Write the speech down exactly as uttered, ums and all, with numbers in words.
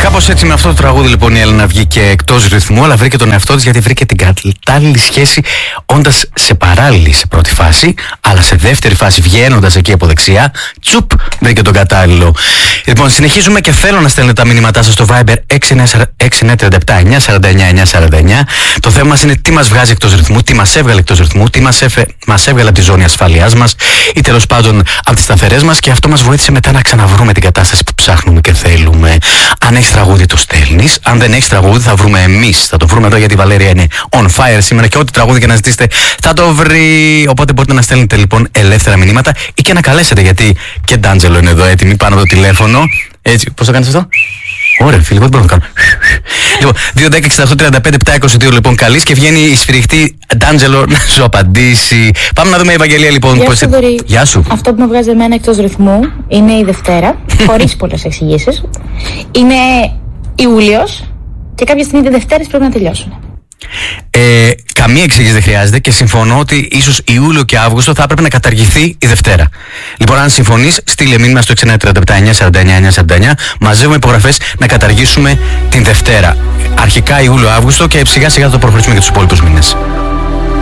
Κάπως έτσι με αυτό το τραγούδι λοιπόν η Έλενα βγήκε εκτός ρυθμού, αλλά βρήκε τον εαυτό της γιατί βρήκε την κατάλληλη σχέση, όντας σε παράλληλη σε πρώτη φάση, αλλά σε δεύτερη φάση βγαίνοντας εκεί από δεξιά, τσουπ, βρήκε τον κατάλληλο. Λοιπόν, συνεχίζουμε και θέλω να στέλνετε τα μηνύματά σας στο Viber έξι εννιά τρία επτά εννιά τέσσερα εννιά εννιά τέσσερα εννιά. Το θέμα μας είναι τι μας βγάζει εκτός ρυθμού, τι μας έβγαλε εκτός ρυθμού, τι μας, έφε, μας έβγαλε από τη ζώνη ασφαλείας μας ή τέλος πάντων από τις σταθερές μας, και αυτό μας βοήθησε μετά να ξαναβρούμε την κατάσταση που ψάχνουμε και θέλουμε. Αν έχεις τραγούδι το στέλνεις, αν δεν έχεις τραγούδι θα βρούμε εμείς. Θα το βρούμε εδώ γιατί η Βαλέρια είναι on fire σήμερα και ό,τι τραγούδι και να ζητήσετε θα το βρει. Οπότε μπορείτε να στέλνετε λοιπόν ελεύθερα μηνύματα ή και να καλέσετε, γιατί και Ντάντζελο είναι εδώ έτοιμη πάνω από το τηλέφωνο. Έτσι, πώς το κάνεις αυτό? Ωραία, φίλοι, δεν μπορώ να το κάνω. Λοιπόν, δύο δέκα εξήντα οκτώ τριάντα πέντε επτακόσια είκοσι δύο λοιπόν καλείς και βγαίνει η σφυριχτή Ντάντζελο να σου απαντήσει. Πάμε να δούμε η Ευαγγελία λοιπόν. Γεια πώς... σου, Δωρή. Γεια σου. Αυτό που με βγάζει εμένα εκτός ρυθμού είναι η Δευτέρα, χωρίς πολλές εξηγήσεις. Είναι Ιούλιος και κάποια στιγμή οι Δευτέρες πρέπει να τελειώσουν. Ε, καμία εξήγηση δεν χρειάζεται και συμφωνώ ότι ίσως Ιούλιο και Αύγουστο θα έπρεπε να καταργηθεί η Δευτέρα. Λοιπόν, αν συμφωνείς, στείλε μήνυμα στο έξι εννιά τρία επτά εννιά τέσσερα εννιά εννιά τέσσερα εννιά. Μαζεύουμε υπογραφές να καταργήσουμε την Δευτέρα. Αρχικά Ιούλιο-Αύγουστο και σιγά σιγά θα το προχωρήσουμε και τους υπόλοιπους μήνες.